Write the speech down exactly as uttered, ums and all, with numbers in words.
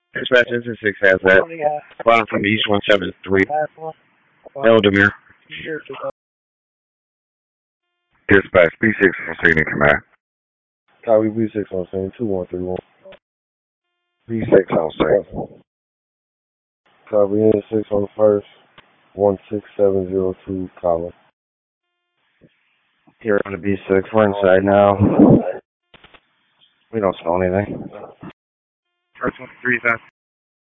Dispatch, this is six has that. Bottom from East one seven three. Eldemir. Dispatch, B six on scene in command. Copy B six on scene, two one three one. B six on scene. Copy N six on the first, one six seven zero two, Colin. Here on the B six, we're inside now. We don't smell anything. First one, three,